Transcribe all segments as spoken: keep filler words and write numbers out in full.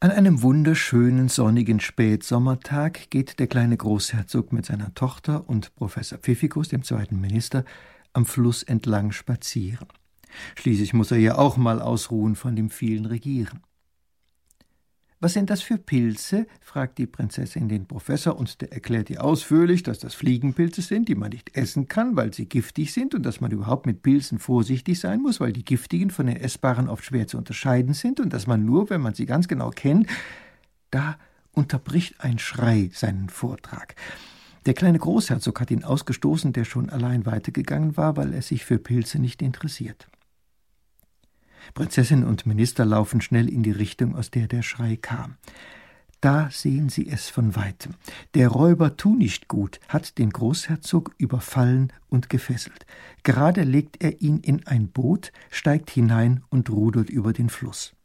An einem wunderschönen, sonnigen Spätsommertag geht der kleine Großherzog mit seiner Tochter und Professor Pfiffikus, dem zweiten Minister, am Fluss entlang spazieren. Schließlich muss er ja auch mal ausruhen von dem vielen Regieren. »Was sind das für Pilze?« fragt die Prinzessin den Professor, und der erklärt ihr ausführlich, dass das Fliegenpilze sind, die man nicht essen kann, weil sie giftig sind, und dass man überhaupt mit Pilzen vorsichtig sein muss, weil die giftigen von den essbaren oft schwer zu unterscheiden sind, und dass man nur, wenn man sie ganz genau kennt, da unterbricht ein Schrei seinen Vortrag. Der kleine Großherzog hat ihn ausgestoßen, der schon allein weitergegangen war, weil er sich für Pilze nicht interessiert. Prinzessin und Minister laufen schnell in die Richtung, aus der der Schrei kam. Da sehen sie es von weitem. Der Räuber Tunichtgut hat den Großherzog überfallen und gefesselt. Gerade legt er ihn in ein Boot, steigt hinein und rudert über den Fluss.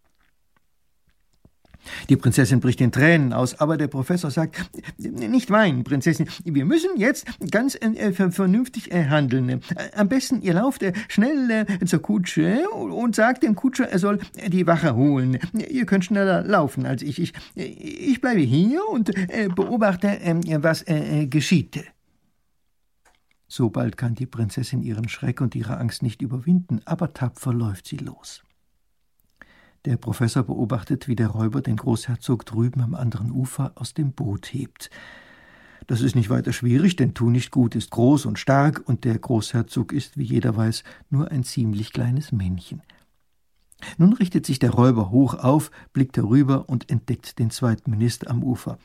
Die Prinzessin bricht in Tränen aus, aber der Professor sagt, »Nicht weinen, Prinzessin, wir müssen jetzt ganz äh, vernünftig äh, handeln. Am besten, ihr lauft äh, schnell äh, zur Kutsche und sagt dem Kutscher, er soll äh, die Wache holen. Ihr könnt schneller laufen als ich. Ich, ich bleibe hier und äh, beobachte, äh, was äh, geschieht.« So bald kann die Prinzessin ihren Schreck und ihre Angst nicht überwinden, aber tapfer läuft sie los. Der Professor beobachtet, wie der Räuber den Großherzog drüben am anderen Ufer aus dem Boot hebt. Das ist nicht weiter schwierig, denn Tunichtgut ist groß und stark und der Großherzog ist, wie jeder weiß, nur ein ziemlich kleines Männchen. Nun richtet sich der Räuber hoch auf, blickt herüber und entdeckt den zweiten Minister am Ufer.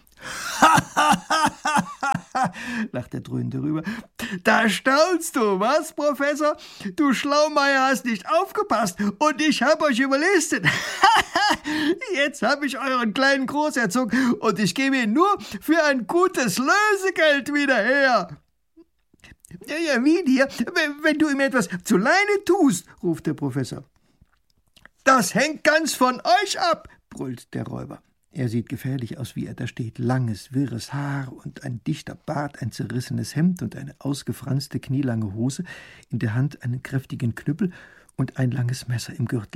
lacht er dröhnend herüber. »Da staunst du, was, Professor? Du Schlaumeier hast nicht aufgepasst und ich habe euch überlistet. Jetzt habe ich euren kleinen Großherzog und ich gebe ihn nur für ein gutes Lösegeld wieder her.« »Ja, ja, wie dir, wenn du ihm etwas zu Leine tust«, ruft der Professor. »Das hängt ganz von euch ab«, brüllt der Räuber. Er sieht gefährlich aus, wie er da steht. Langes, wirres Haar und ein dichter Bart, ein zerrissenes Hemd und eine ausgefranste, knielange Hose, in der Hand einen kräftigen Knüppel und ein langes Messer im Gürtel.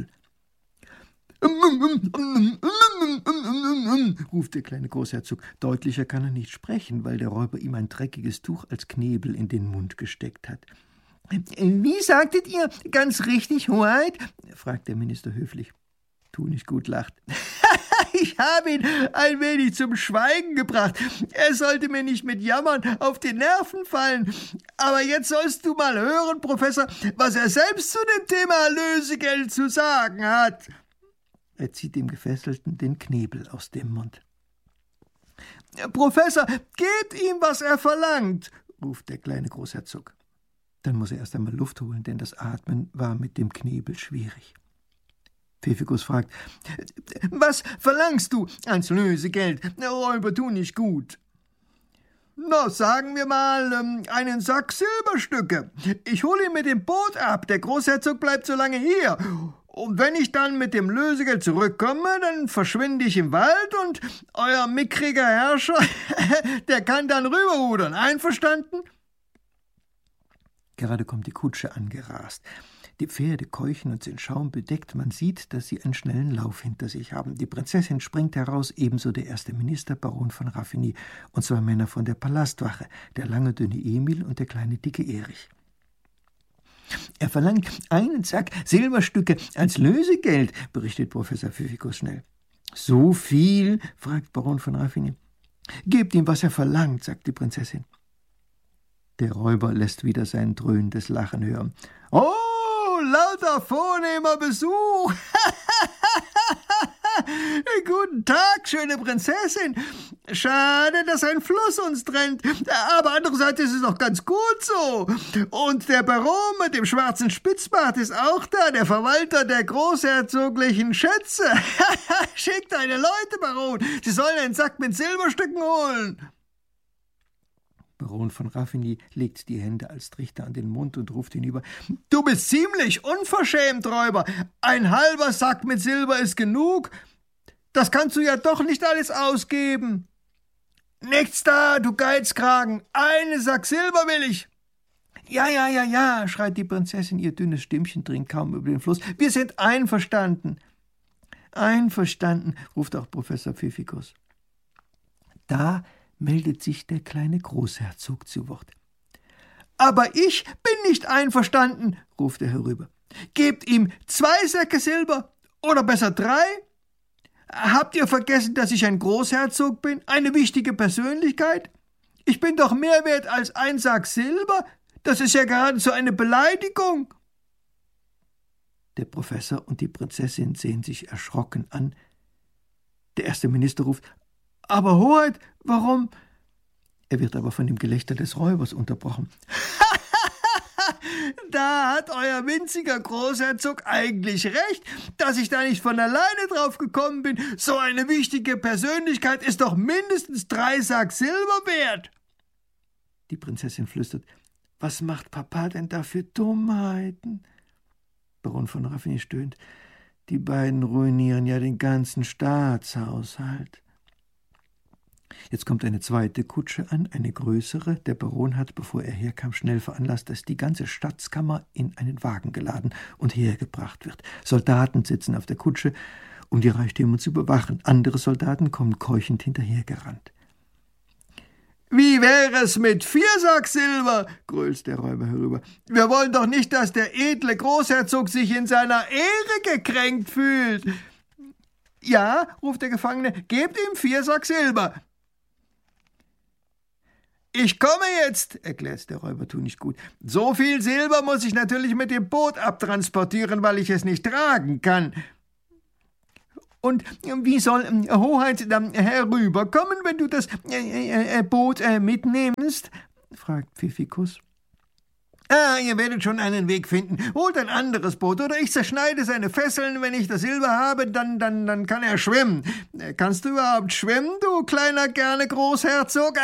ruft der kleine Großherzog. Deutlicher kann er nicht sprechen, weil der Räuber ihm ein dreckiges Tuch als Knebel in den Mund gesteckt hat. »Wie sagtet ihr? Ganz richtig, Hoheit?« fragt der Minister höflich. Tunichtgut lacht. »Ich habe ihn ein wenig zum Schweigen gebracht. Er sollte mir nicht mit Jammern auf die Nerven fallen. Aber jetzt sollst du mal hören, Professor, was er selbst zu dem Thema Lösegeld zu sagen hat.« Er zieht dem Gefesselten den Knebel aus dem Mund. »Professor, gebt ihm, was er verlangt«, ruft der kleine Großherzog. Dann muss er erst einmal Luft holen, denn das Atmen war mit dem Knebel schwierig. Pfiffikus fragt, »Was verlangst du als Lösegeld? Räuber Tunichtgut?« »Na, sagen wir mal, ähm, einen Sack Silberstücke. Ich hole ihn mit dem Boot ab. Der Großherzog bleibt so lange hier. Und wenn ich dann mit dem Lösegeld zurückkomme, dann verschwinde ich im Wald und euer mickriger Herrscher, der kann dann rüberrudern. Einverstanden?« Gerade kommt die Kutsche angerast. Die Pferde keuchen und sind schaumbedeckt. Man sieht, dass sie einen schnellen Lauf hinter sich haben. Die Prinzessin springt heraus, ebenso der erste Minister, Baron von Raffigny, und zwei Männer von der Palastwache, der lange, dünne Emil und der kleine, dicke Erich. »Er verlangt einen Sack Silberstücke als Lösegeld«, berichtet Professor Pfiffikus schnell. »So viel?« fragt Baron von Raffigny. »Gebt ihm, was er verlangt«, sagt die Prinzessin. Der Räuber lässt wieder sein dröhnendes Lachen hören. »Oh, lauter vornehmer Besuch! Guten Tag, schöne Prinzessin. Schade, dass ein Fluss uns trennt, aber andererseits ist es doch ganz gut so. Und der Baron mit dem schwarzen Spitzbart ist auch da, der Verwalter der großherzoglichen Schätze. Schickt deine Leute, Baron, sie sollen einen Sack mit Silberstücken holen.« Baron von Raffigny legt die Hände als Trichter an den Mund und ruft hinüber, »Du bist ziemlich unverschämt, Räuber. Ein halber Sack mit Silber ist genug. Das kannst du ja doch nicht alles ausgeben.« »Nichts da, du Geizkragen. Einen Sack Silber will ich.« »Ja, ja, ja, ja«, schreit die Prinzessin, ihr dünnes Stimmchen dringt kaum über den Fluss. »Wir sind einverstanden.« Einverstanden, ruft auch Professor Pfiffikus. Da meldet sich der kleine Großherzog zu Wort. »Aber ich bin nicht einverstanden«, ruft er herüber. »Gebt ihm zwei Säcke Silber oder besser drei? Habt ihr vergessen, dass ich ein Großherzog bin, eine wichtige Persönlichkeit? Ich bin doch mehr wert als ein Sack Silber. Das ist ja geradezu eine Beleidigung.« Der Professor und die Prinzessin sehen sich erschrocken an. Der erste Minister ruft, »Aber Hoheit, warum?« Er wird aber von dem Gelächter des Räubers unterbrochen. »Da hat euer winziger Großherzog eigentlich recht, dass ich da nicht von alleine drauf gekommen bin. So eine wichtige Persönlichkeit ist doch mindestens drei Sack Silber wert.« Die Prinzessin flüstert, »Was macht Papa denn da für Dummheiten?« Baron von Raffinis stöhnt, »Die beiden ruinieren ja den ganzen Staatshaushalt.« Jetzt kommt eine zweite Kutsche an, eine größere. Der Baron hat, bevor er herkam, schnell veranlasst, dass die ganze Schatzkammer in einen Wagen geladen und hergebracht wird. Soldaten sitzen auf der Kutsche, um die Reichtümer zu bewachen. Andere Soldaten kommen keuchend hinterhergerannt. »Wie wäre es mit vier Sack Silber?« grölt der Räuber herüber. »Wir wollen doch nicht, dass der edle Großherzog sich in seiner Ehre gekränkt fühlt.« »Ja«, ruft der Gefangene, »gebt ihm vier Sack Silber.« »Ich komme jetzt«, erklärt der Räuber Tunichtgut. »So viel Silber muss ich natürlich mit dem Boot abtransportieren, weil ich es nicht tragen kann.« »Und wie soll Hoheit dann herüberkommen, wenn du das äh, äh, Boot äh, mitnimmst?« fragt Pfiffikus. »Ah, ihr werdet schon einen Weg finden. Holt ein anderes Boot, oder ich zerschneide seine Fesseln. Wenn ich das Silber habe, dann, dann, dann kann er schwimmen. Kannst du überhaupt schwimmen, du kleiner, gerne Großherzog?«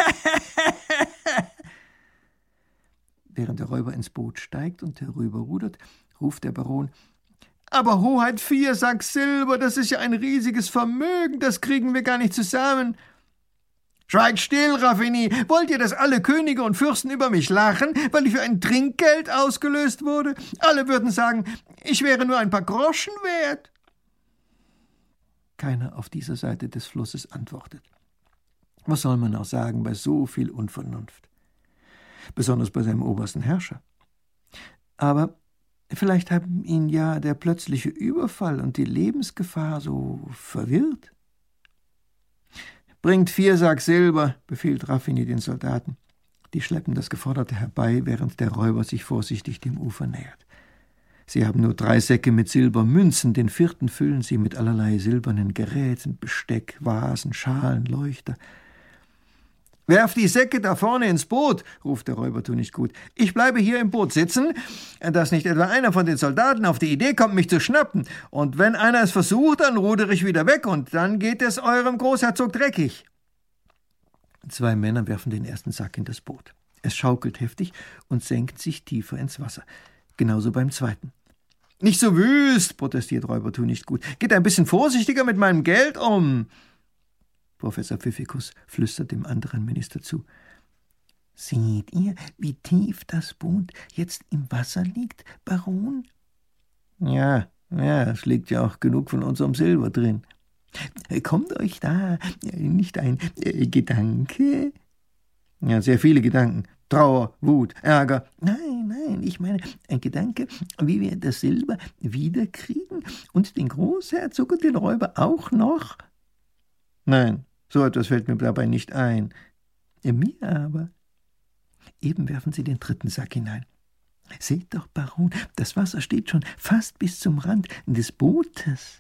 Während der Räuber ins Boot steigt und herüberrudert, ruft der Baron, »Aber Hoheit, vier Sack Silber, das ist ja ein riesiges Vermögen, das kriegen wir gar nicht zusammen.« »Schweigt still, Raffini! Wollt ihr, dass alle Könige und Fürsten über mich lachen, weil ich für ein Trinkgeld ausgelöst wurde? Alle würden sagen, ich wäre nur ein paar Groschen wert.« Keiner auf dieser Seite des Flusses antwortet. Was soll man auch sagen bei so viel Unvernunft? Besonders bei seinem obersten Herrscher. Aber vielleicht haben ihn ja der plötzliche Überfall und die Lebensgefahr so verwirrt. »Bringt vier Sack Silber«, befiehlt Raffini den Soldaten. Die schleppen das Geforderte herbei, während der Räuber sich vorsichtig dem Ufer nähert. Sie haben nur drei Säcke mit Silbermünzen, den vierten füllen sie mit allerlei silbernen Geräten, Besteck, Vasen, Schalen, Leuchter. »Werft die Säcke da vorne ins Boot«, ruft der Räuber Tunichtgut. »Ich bleibe hier im Boot sitzen, dass nicht etwa einer von den Soldaten auf die Idee kommt, mich zu schnappen. Und wenn einer es versucht, dann rudere ich wieder weg, und dann geht es eurem Großherzog dreckig.« Zwei Männer werfen den ersten Sack in das Boot. Es schaukelt heftig und senkt sich tiefer ins Wasser. Genauso beim zweiten. »Nicht so wüst«, protestiert Räuber Tunichtgut. »Geht ein bisschen vorsichtiger mit meinem Geld um.« Professor Pfiffikus flüstert dem anderen Minister zu. »Seht ihr, wie tief das Boot jetzt im Wasser liegt, Baron?« »Ja, ja, es liegt ja auch genug von unserem Silber drin.« »Kommt euch da nicht ein äh, Gedanke?« »Ja, sehr viele Gedanken. Trauer, Wut, Ärger.« »Nein, nein, ich meine ein Gedanke, wie wir das Silber wiederkriegen und den Großherzog und den Räuber auch noch.« »Nein, so etwas fällt mir dabei nicht ein.« »Mir aber.« Eben werfen sie den dritten Sack hinein. »Seht doch, Baron, das Wasser steht schon fast bis zum Rand des Bootes.«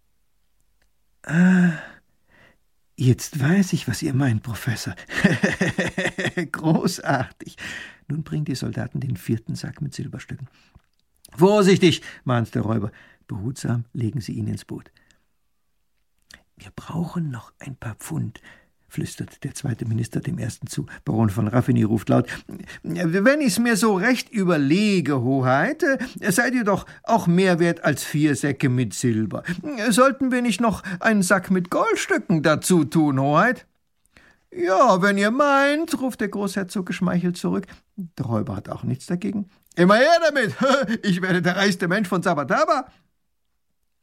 »Ah, jetzt weiß ich, was ihr meint, Professor. Großartig.« Nun bringen die Soldaten den vierten Sack mit Silberstücken. »Vorsichtig«, mahnt der Räuber. Behutsam legen sie ihn ins Boot. »Wir brauchen noch ein paar Pfund«, flüstert der zweite Minister dem ersten zu. Baron von Raffini ruft laut, »Wenn ich's mir so recht überlege, Hoheit, seid ihr doch auch mehr wert als vier Säcke mit Silber. Sollten wir nicht noch einen Sack mit Goldstücken dazu tun, Hoheit?« »Ja, wenn ihr meint«, ruft der Großherzog geschmeichelt zurück. Der Räuber hat auch nichts dagegen. »Immer her damit! Ich werde der reichste Mensch von Sabataba.«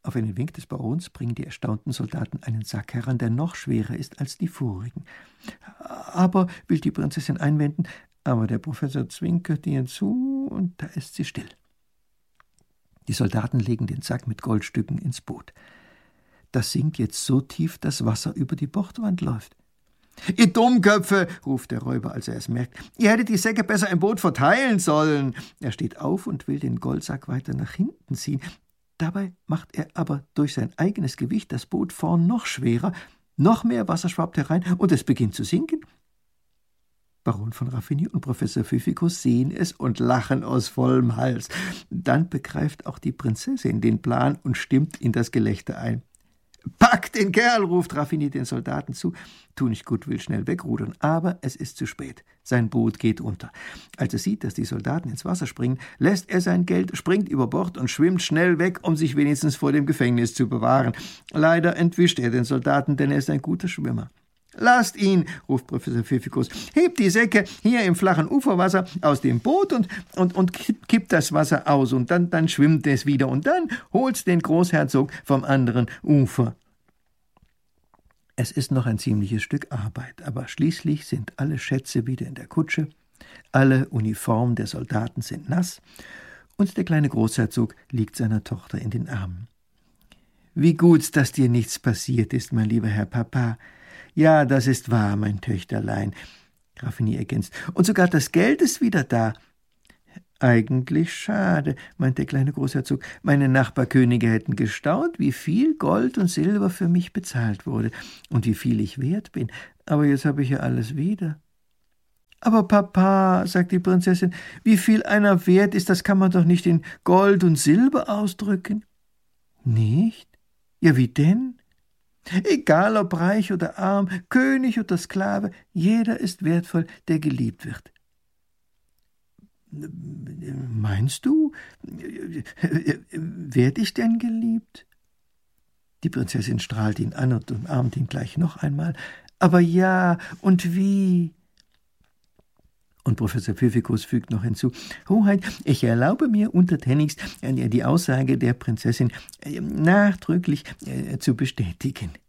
Auf einen Wink des Barons bringen die erstaunten Soldaten einen Sack heran, der noch schwerer ist als die vorigen. Aber, will die Prinzessin einwenden, aber der Professor zwinkert ihr zu und da ist sie still. Die Soldaten legen den Sack mit Goldstücken ins Boot. Das sinkt jetzt so tief, dass Wasser über die Bordwand läuft. »Ihr Dummköpfe«, ruft der Räuber, als er es merkt, »ihr hättet die Säcke besser im Boot verteilen sollen.« Er steht auf und will den Goldsack weiter nach hinten ziehen. Dabei macht er aber durch sein eigenes Gewicht das Boot vorn noch schwerer, noch mehr Wasser schwappt herein und es beginnt zu sinken. Baron von Raffigny und Professor Pfiffikus sehen es und lachen aus vollem Hals. Dann begreift auch die Prinzessin den Plan und stimmt in das Gelächter ein. »Packt den Kerl«, ruft Raffigny den Soldaten zu. Tunichtgut will schnell wegrudern, aber es ist zu spät. Sein Boot geht unter. Als er sieht, dass die Soldaten ins Wasser springen, lässt er sein Geld, springt über Bord und schwimmt schnell weg, um sich wenigstens vor dem Gefängnis zu bewahren. Leider entwischt er den Soldaten, denn er ist ein guter Schwimmer. »Lasst ihn«, ruft Professor Pfiffikus, »hebt die Säcke hier im flachen Uferwasser aus dem Boot und, und, und kippt das Wasser aus und dann, dann schwimmt es wieder und dann holt's den Großherzog vom anderen Ufer.« Es ist noch ein ziemliches Stück Arbeit, aber schließlich sind alle Schätze wieder in der Kutsche, alle Uniformen der Soldaten sind nass und der kleine Großherzog liegt seiner Tochter in den Armen. »Wie gut, dass dir nichts passiert ist, mein lieber Herr Papa. Ja, das ist wahr, mein Töchterlein«, Raffigny ergänzt. »Und sogar das Geld ist wieder da.« »Eigentlich schade«, meint der kleine Großherzog. »Meine Nachbarkönige hätten gestaunt, wie viel Gold und Silber für mich bezahlt wurde und wie viel ich wert bin. Aber jetzt habe ich ja alles wieder.« »Aber Papa«, sagt die Prinzessin, »wie viel einer wert ist, das kann man doch nicht in Gold und Silber ausdrücken.« »Nicht? Ja, wie denn?« »Egal ob reich oder arm, König oder Sklave, jeder ist wertvoll, der geliebt wird.« »Meinst du, werd ich denn geliebt?« Die Prinzessin strahlt ihn an und umarmt ihn gleich noch einmal. »Aber ja, und wie?« Und Professor Pfiffikus fügt noch hinzu, »Hoheit, ich erlaube mir untertänigst die Aussage der Prinzessin nachdrücklich zu bestätigen.«